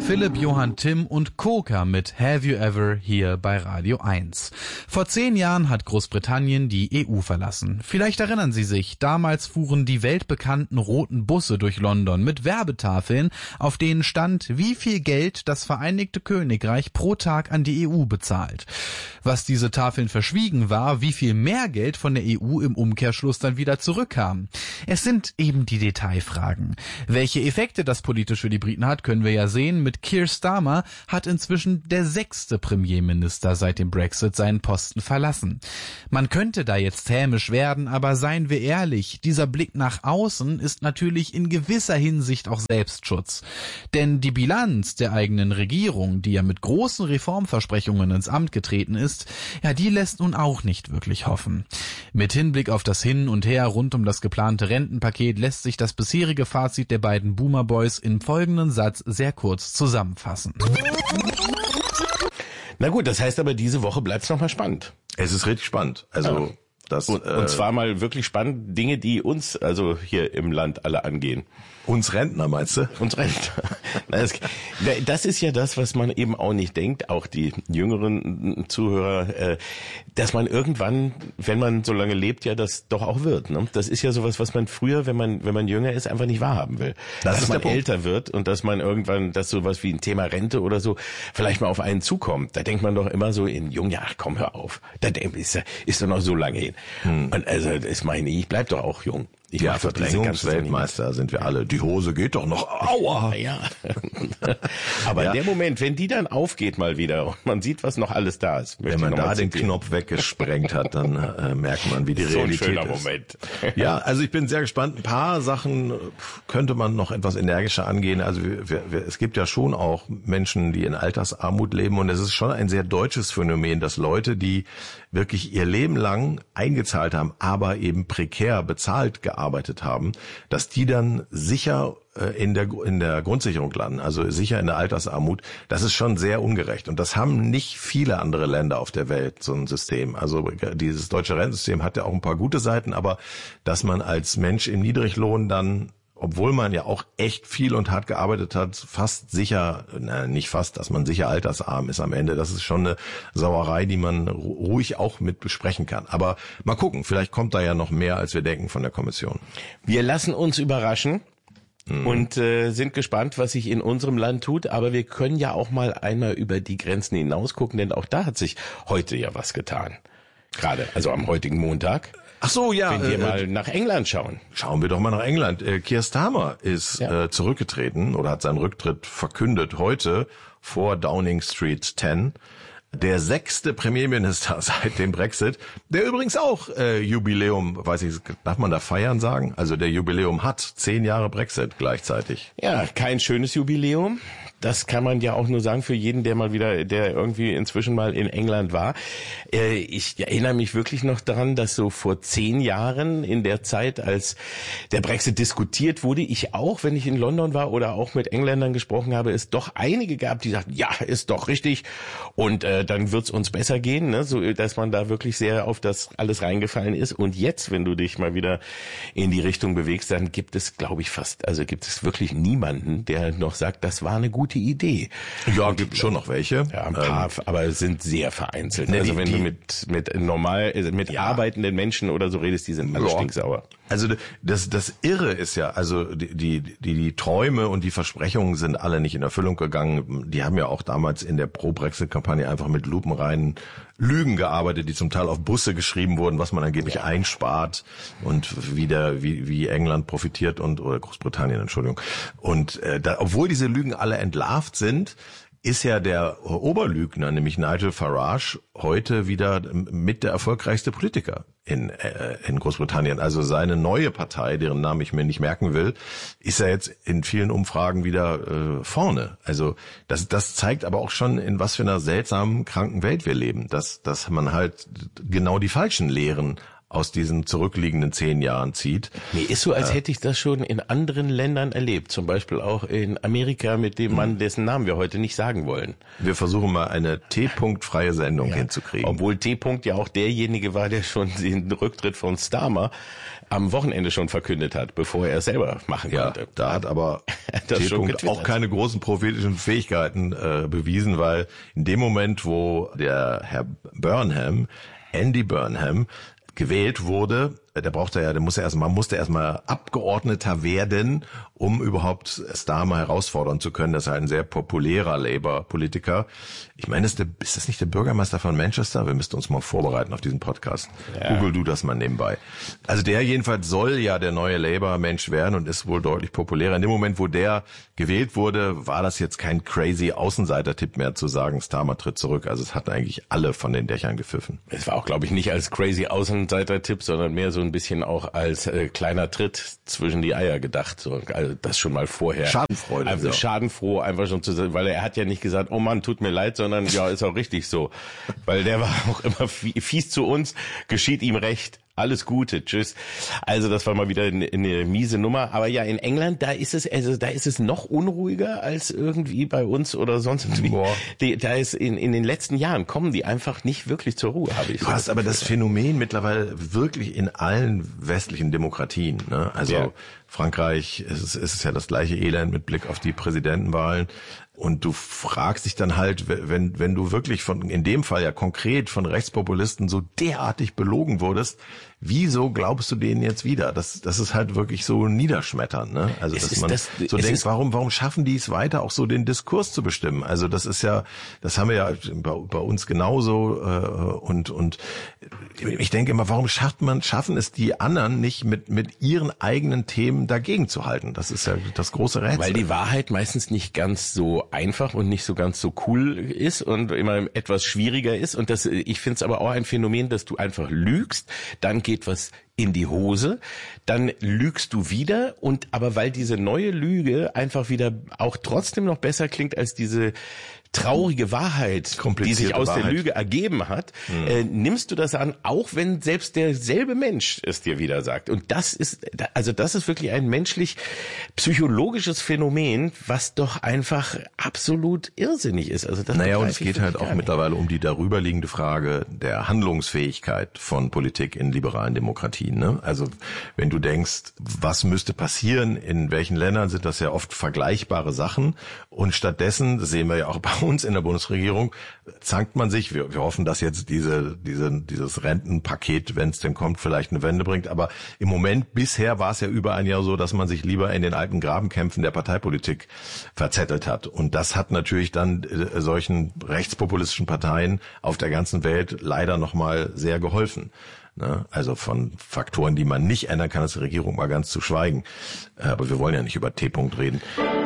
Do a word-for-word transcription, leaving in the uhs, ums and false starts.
Philipp, Johann, Tim und Koka mit Have You Ever hier bei Radio eins. Vor zehn Jahren hat Großbritannien die E U verlassen. Vielleicht erinnern Sie sich, damals fuhren die weltbekannten roten Busse durch London mit Werbetafeln, auf denen stand, wie viel Geld das Vereinigte Königreich pro Tag an die E U bezahlt. Was diese Tafeln verschwiegen war, wie viel mehr Geld von der E U im Umkehrschluss dann wieder zurückkam. Es sind eben die Detailfragen. Welche Effekte das politisch für die Briten hat, können wir ja sehen. Mit Keir Starmer hat inzwischen der sechste Premierminister seit dem Brexit seinen Posten verlassen. Man könnte da jetzt hämisch werden, aber seien wir ehrlich, dieser Blick nach außen ist natürlich in gewisser Hinsicht auch Selbstschutz. Denn die Bilanz der eigenen Regierung, die ja mit großen Reformversprechungen ins Amt getreten ist, ja, die lässt nun auch nicht wirklich hoffen. Mit Hinblick auf das Hin und Her rund um das geplante Rentenpaket lässt sich das bisherige Fazit der beiden Boomer Boys im folgenden Satz sehr kurz zusammenfassen. Na gut, das heißt aber, diese Woche bleibt's noch mal spannend. Es ist richtig spannend. Also ja. das und, äh, und zwar mal wirklich spannend, Dinge, die uns also hier im Land alle angehen. Uns Rentner, meinst du? Uns Rentner. Das, das ist ja das, was man eben auch nicht denkt, auch die jüngeren Zuhörer, dass man irgendwann, wenn man so lange lebt, ja das doch auch wird. Ne? Das ist ja sowas, was man früher, wenn man wenn man jünger ist, einfach nicht wahrhaben will. Das dass ist man der älter Punkt. wird und dass man irgendwann, dass sowas wie ein Thema Rente oder so vielleicht mal auf einen zukommt. Da denkt man doch immer so in jungen Jahren, komm, hör auf. Da ist, ist doch noch so lange hin. Hm. Und also das meine ich, ich bleib doch auch jung. Ich ja, Verdrängungsweltmeister sind wir alle. Die Hose geht doch noch. Aua! Ja. Aber ja. In dem Moment, wenn die dann aufgeht mal wieder und man sieht, was noch alles da ist. Wenn man da den Knopf weggesprengt hat, dann äh, merkt man, wie die so Realität ein schöner ist. Moment. Ja, also ich bin sehr gespannt. Ein paar Sachen könnte man noch etwas energischer angehen. Also wir, wir, es gibt ja schon auch Menschen, die in Altersarmut leben und es ist schon ein sehr deutsches Phänomen, dass Leute, die wirklich ihr Leben lang eingezahlt haben, aber eben prekär bezahlt gearbeitet haben, dass die dann sicher in der in der Grundsicherung landen, also sicher in der Altersarmut. Das ist schon sehr ungerecht und das haben nicht viele andere Länder auf der Welt, so ein System. Also dieses deutsche Rentensystem hat ja auch ein paar gute Seiten, aber dass man als Mensch im Niedriglohn dann, obwohl man ja auch echt viel und hart gearbeitet hat, fast sicher, na, nicht fast, dass man sicher altersarm ist am Ende. Das ist schon eine Sauerei, die man ruhig auch mit besprechen kann. Aber mal gucken, vielleicht kommt da ja noch mehr, als wir denken von der Kommission. Wir lassen uns überraschen. Mhm. Und äh, sind gespannt, was sich in unserem Land tut, aber wir können ja auch mal einmal über die Grenzen hinaus gucken, denn auch da hat sich heute ja was getan. Gerade, also am heutigen Montag. Ach so, ja. Wenn wir äh, mal nach England schauen. Schauen wir doch mal nach England. Äh, Keir Starmer ist ja. äh, zurückgetreten oder hat seinen Rücktritt verkündet heute vor Downing Street zehn. Der sechste Premierminister seit dem Brexit, der übrigens auch äh, Jubiläum, weiß ich, darf man da feiern sagen? Also der Jubiläum hat zehn Jahre Brexit gleichzeitig. Ja, kein schönes Jubiläum. Das kann man ja auch nur sagen für jeden, der mal wieder, der irgendwie inzwischen mal in England war. Äh, ich erinnere mich wirklich noch daran, dass so vor zehn Jahren in der Zeit, als der Brexit diskutiert wurde, ich auch, wenn ich in London war oder auch mit Engländern gesprochen habe, es doch einige gab, die sagten, ja, ist doch richtig und äh, dann wird's uns besser gehen, ne? So, dass man da wirklich sehr auf das alles reingefallen ist. Und jetzt, wenn du dich mal wieder in die Richtung bewegst, dann gibt es, glaube ich, fast, also gibt es wirklich niemanden, der noch sagt, das war eine gute Idee. Ja, und gibt schon noch welche. Ja, ein paar, ähm, aber sind sehr vereinzelt. Ne, also die, wenn die, du mit mit normal mit ja. arbeitenden Menschen oder so redest, die sind alle ja. stinksauer. Also das das Irre ist ja, also die, die die die Träume und die Versprechungen sind alle nicht in Erfüllung gegangen. Die haben ja auch damals in der Pro-Brexit-Kampagne einfach mit lupenreinen Lügen gearbeitet, die zum Teil auf Busse geschrieben wurden, was man angeblich ja. einspart und wie der wie wie England profitiert und oder Großbritannien, Entschuldigung. Und äh, da, obwohl diese Lügen alle entlarvt sind, ist ja der Oberlügner, nämlich Nigel Farage, heute wieder mit der erfolgreichste Politiker in äh, in Großbritannien. Also seine neue Partei, deren Namen ich mir nicht merken will, ist ja jetzt in vielen Umfragen wieder äh, vorne. Also das das zeigt aber auch schon, in was für einer seltsamen, kranken Welt wir leben, dass dass man halt genau die falschen Lehren aus diesen zurückliegenden zehn Jahren zieht. Mir ist so, als hätte ich das schon in anderen Ländern erlebt. Zum Beispiel auch in Amerika mit dem Mann, dessen Namen wir heute nicht sagen wollen. Wir versuchen mal eine T-Punkt-freie Sendung ja. hinzukriegen. Obwohl T-Punkt ja auch derjenige war, der schon den Rücktritt von Starmer am Wochenende schon verkündet hat, bevor er es selber machen ja, konnte. Da hat aber T-Punkt auch keine großen prophetischen Fähigkeiten äh, bewiesen, weil in dem Moment, wo der Herr Burnham, Andy Burnham, gewählt wurde, der brauchte ja, der musste erstmal, musste erstmal Abgeordneter werden, um überhaupt Starmer herausfordern zu können. Das ist ein sehr populärer Labour-Politiker. Ich meine, ist, der, ist das nicht der Bürgermeister von Manchester? Wir müssten uns mal vorbereiten auf diesen Podcast. Ja. Google du das mal nebenbei. Also der jedenfalls soll ja der neue Labour-Mensch werden und ist wohl deutlich populärer. In dem Moment, wo der gewählt wurde, war das jetzt kein crazy Außenseiter-Tipp mehr zu sagen, Starmer tritt zurück. Also es hatten eigentlich alle von den Dächern gepfiffen. Es war auch, glaube ich, nicht als crazy Außenseiter-Tipp, sondern mehr so ein bisschen auch als äh, kleiner Tritt zwischen die Eier gedacht. So, also das schon mal vorher. Schadenfreude. Also ja. Schadenfroh, einfach schon zu sagen, weil er hat ja nicht gesagt, oh Mann, tut mir leid, sondern ja, ist auch richtig so. Weil der war auch immer fies zu uns, geschieht ihm recht. Alles Gute, tschüss. Also das war mal wieder eine, eine miese Nummer. Aber ja, in England, da ist es, also da ist es noch unruhiger als irgendwie bei uns oder sonst irgendwie. Die, da ist in, in den letzten Jahren kommen die einfach nicht wirklich zur Ruhe, habe ich. Du hast aber das Phänomen mittlerweile wirklich in allen westlichen Demokratien. Ne? Also ja. Frankreich ist es, ist es ja das gleiche Elend mit Blick auf die Präsidentenwahlen. Und du fragst dich dann halt, wenn, wenn du wirklich von, in dem Fall ja konkret von Rechtspopulisten so derartig belogen wurdest, wieso glaubst du denen jetzt wieder? Das, das ist halt wirklich so niederschmetternd, ne? Also, dass man das, so denkt, warum, warum schaffen die es weiter, auch so den Diskurs zu bestimmen? Also, das ist ja, das haben wir ja bei, bei uns genauso, äh, und, und ich denke immer, warum schafft man, schaffen es die anderen nicht mit, mit ihren eigenen Themen dagegen zu halten? Das ist ja das große Rätsel. Weil die Wahrheit meistens nicht ganz so einfach und nicht so ganz so cool ist und immer etwas schwieriger ist. Und das, ich finde es aber auch ein Phänomen, dass du einfach lügst, dann geht was in die Hose, dann lügst du wieder und aber weil diese neue Lüge einfach wieder auch trotzdem noch besser klingt als diese traurige Wahrheit, die sich aus Wahrheit. der Lüge ergeben hat, mhm. äh, nimmst du das an, auch wenn selbst derselbe Mensch es dir wieder sagt. Und das ist, also das ist wirklich ein menschlich-psychologisches Phänomen, was doch einfach absolut irrsinnig ist. Also das naja, und es geht halt auch nicht. mittlerweile um die darüberliegende Frage der Handlungsfähigkeit von Politik in liberalen Demokratien. Ne? Also wenn du denkst, was müsste passieren, in welchen Ländern sind das ja oft vergleichbare Sachen und stattdessen, das sehen wir ja auch bei uns in der Bundesregierung, zankt man sich, wir, wir hoffen, dass jetzt diese, diese, dieses Rentenpaket, wenn es denn kommt, vielleicht eine Wende bringt, aber im Moment, bisher war es ja über ein Jahr so, dass man sich lieber in den alten Grabenkämpfen der Parteipolitik verzettelt hat und das hat natürlich dann äh, solchen rechtspopulistischen Parteien auf der ganzen Welt leider nochmal sehr geholfen. Ne? Also von Faktoren, die man nicht ändern kann, als Regierung mal ganz zu schweigen. Aber wir wollen ja nicht über T-Punkt reden.